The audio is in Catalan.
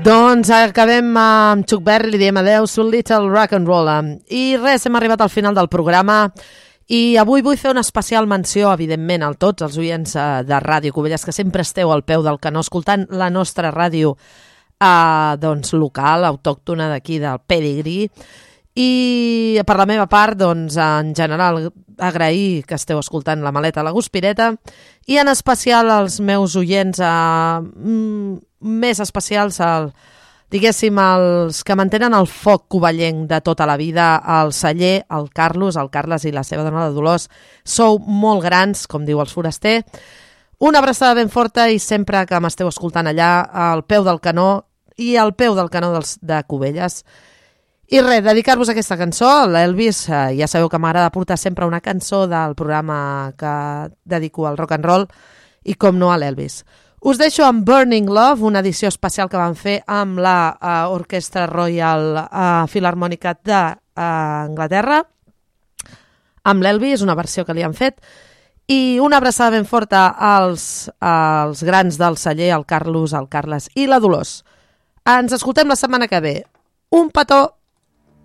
Doncs acabem amb Chuck Berry, li diem adeu, So Little Rock and Roll. I res, hem arribat al final del programa i avui vull fer una especial menció, evidentment, a tots els oients de Ràdio Cubelles, que sempre esteu al peu del canó escoltant la nostra ràdio doncs, local, autòctona d'aquí, del Pedigrí. I per la meva part, doncs, en general, agrair que esteu escoltant La Maleta a la Guspireta i en especial als meus oients més especials, diguéssim, els que mantenen el foc covellenc de tota la vida, el Celler, el Carles i la seva dona, la Dolors. Sou molt grans, com diu els Foraster. Una abraçada ben forta i sempre que m'esteu escoltant allà, al peu del canó i al peu del canó de Cubelles. I res, dedicar-vos a aquesta cançó, l'Elvis, ja sabeu que m'agrada portar sempre una cançó del programa que dedico al rock and roll i com no a l'Elvis. Us deixo amb Burning Love, una edició especial que vam fer amb la Orquestra Royal Filarmònica d'Anglaterra, amb l'Elvis, una versió que li han fet, i una abraçada ben forta als grans del Celler, el Carles i la Dolors. Ens escoltem la setmana que ve. Un petó!